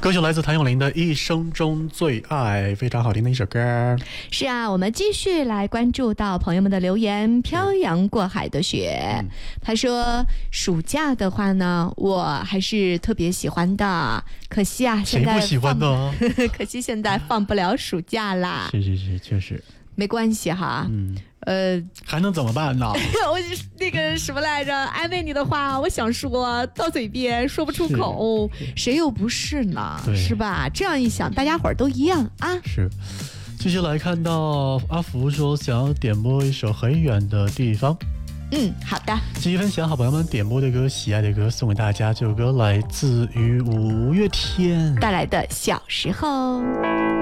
歌曲来自谭咏麟的《一生中最爱》，非常好听的一首歌。 是啊，我们继续来关注到朋友们的留言。漂洋过海的雪，他说暑假的话呢，我还是特别喜欢的，可惜啊，现在谁不喜欢呢？ 可惜现在放不了暑假啦。 是，确实没关系哈。 还能怎么办呢？ 我那个什么来着，安慰你的话，我想说到嘴边说不出口，谁又不是呢？是吧？这样一想，大家伙儿都一样啊。 是。继续来看到阿福说想要点播一首《很远的地方》。 好的。 继续分享好朋友们点播的歌，喜爱的歌送给大家。这首歌来自于五月天带来的《小时候》。